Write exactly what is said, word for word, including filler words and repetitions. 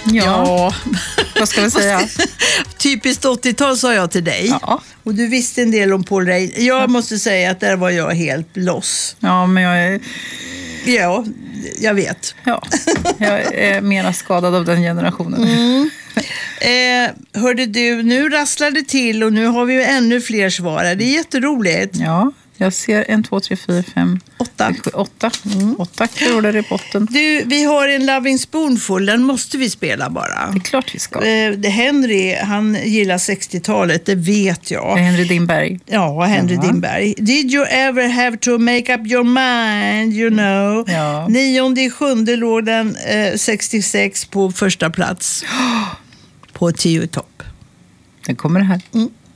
Ja, Ja. vad ska vi säga? Typiskt åttiotal sa jag till dig. Ja. Och du visste en del om Paul Rein. Jag måste säga att där var jag helt loss. Ja, men jag är, Ja, jag vet. ja, jag är mera skadad av den generationen. Mm. Eh, hörde du, nu rasslar det till och nu har vi ju ännu fler svar. Det är jätteroligt. Ja, jag ser en, två, tre, fyra, fem, Åtta. sju, åtta. Mm. Åtta kronor i botten. Du, vi har en Loving Spoonful, den måste vi spela bara. Det är klart vi ska. Eh, det Henry, han gillar sextiotalet, det vet jag. Henry Dimberg. Ja, Henry Ja. Dimberg. Did you ever have to make up your mind, you know? Ja. Nionde i sjunde låg den eh, sextiosex på första plats. På tio topp. Den kommer här. Mm.